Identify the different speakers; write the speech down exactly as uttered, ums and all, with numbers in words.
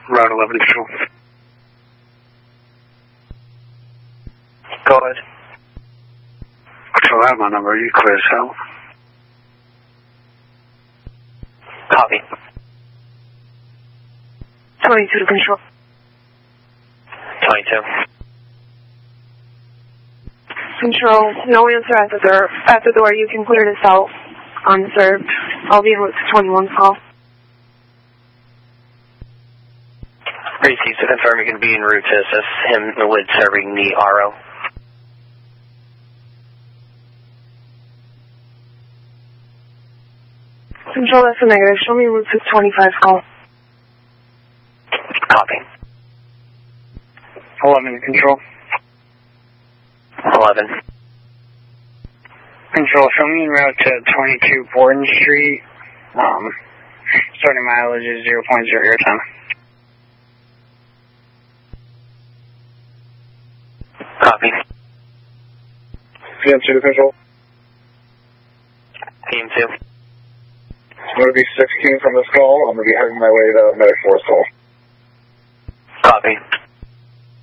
Speaker 1: Route eleven Control.
Speaker 2: Go ahead.
Speaker 1: Control, I have my number. You clear as hell.
Speaker 2: Copy.
Speaker 3: twenty-two to Control.
Speaker 2: twenty-two.
Speaker 3: Control, no answer at the door. At the door, you can clear this out. Unserved. I'll be en route to twenty-one call.
Speaker 2: Received to confirm you can be en route to assist him with serving the R O.
Speaker 3: Control, that's a negative. Show me route to twenty-five call.
Speaker 2: Copy.
Speaker 1: eleven Control.
Speaker 2: eleven.
Speaker 1: Control, show me en route to twenty-two Borden Street. Um, starting mileage is zero point zero your time.
Speaker 2: Copy.
Speaker 1: P M two to Control.
Speaker 2: P M two.
Speaker 4: I'm going to be sixteen from this call. I'm going to be heading my way to Medic Force call.
Speaker 2: Copy.